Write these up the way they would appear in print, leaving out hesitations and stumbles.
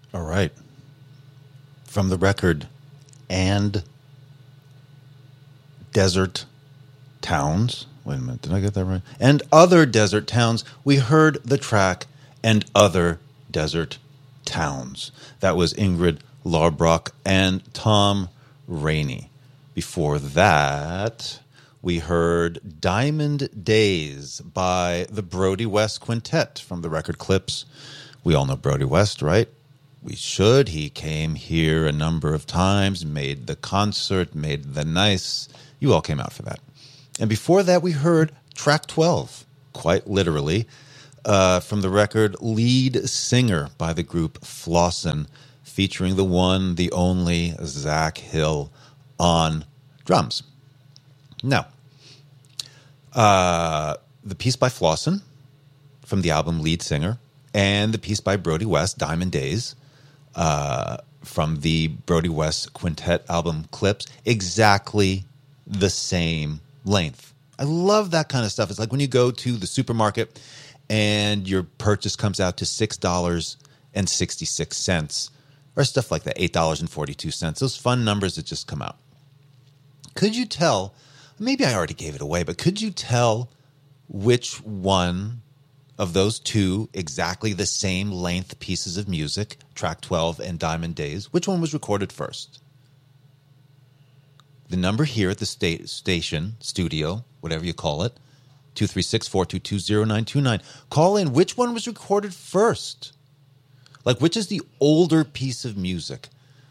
All right. From the record And Desert Towns. Wait a minute, did I get that right? And Other Desert Towns. We heard the track And Other Desert Towns. That was Ingrid Larbrock and Tom Rainey. Before that, we heard Diamond Days by the Brody West Quintet from the record Clips. We all know Brody West, right? We should. He came here a number of times, made the concert, made the nice. You all came out for that. And before that, we heard track 12, quite literally, from the record Lead Singer by the group Flossin, featuring the one, the only Zach Hill on drums. Now, the piece by Flossin from the album Lead Singer, and the piece by Brody West, Diamond Days, from the Brody West Quintet album Clips, exactly the same length. I love that kind of stuff. It's like when you go to the supermarket and your purchase comes out to $6.66 or stuff like that, $8.42. Those fun numbers that just come out. Could you tell, maybe I already gave it away, but could you tell which one of those two exactly the same length pieces of music, track 12 and Diamond Days, which one was recorded first? The number here at the station, studio, whatever you call it, 236-422-0929. Call in. Which one was recorded first? Like, which is the older piece of music?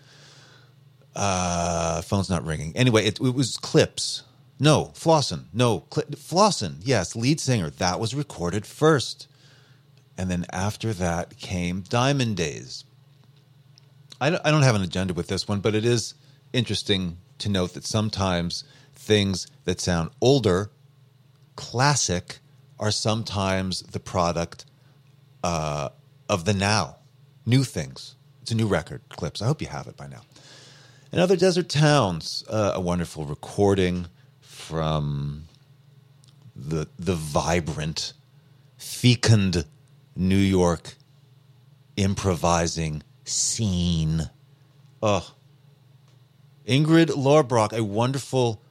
Phone's not ringing. Anyway, it was Clips. No, Flossin. No, Flossin. Yes, Lead Singer. That was recorded first. And then after that came Diamond Days. I don't have an agenda with this one, but it is interesting to note that sometimes things that sound older, classic, are sometimes the product of the now. New things. It's a new record, Clips. I hope you have it by now. And Other Desert Towns, a wonderful recording from the vibrant, fecund New York improvising scene. Oh, Ingrid Larbrock, a wonderful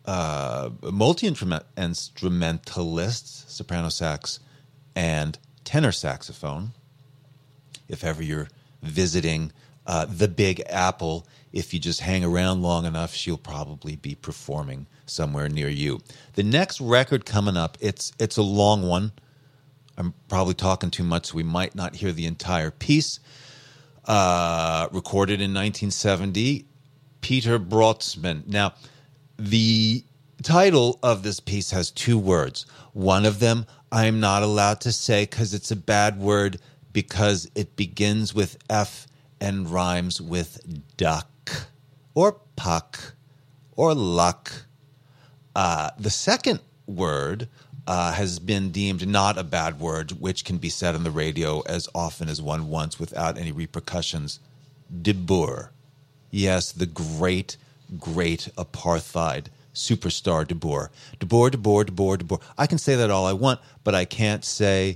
multi-instrumentalist, soprano sax and tenor saxophone. If ever you're visiting the Big Apple, if you just hang around long enough, she'll probably be performing somewhere near you. The next record coming up, it's a long one. I'm probably talking too much, so we might not hear the entire piece. Recorded in 1970, Peter Brotzman. Now, the title of this piece has two words. One of them I'm not allowed to say because it's a bad word because it begins with F and rhymes with duck or puck or luck. The second word has been deemed not a bad word, which can be said on the radio as often as one wants without any repercussions. De Boer. Yes, the great, great apartheid superstar De Boer. De Boer, De Boer, De Boer, De Boer. I can say that all I want, but I can't say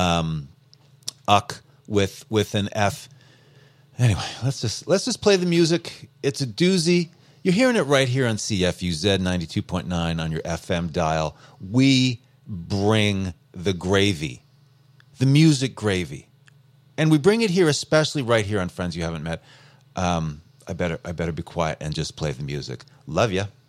uck with an F. Anyway, let's just play the music. It's a doozy. You're hearing it right here on CFUZ 92.9 on your FM dial. We bring the gravy, the music gravy. And we bring it here, especially right here on Friends You Haven't Met. I better be quiet and just play the music. Love ya.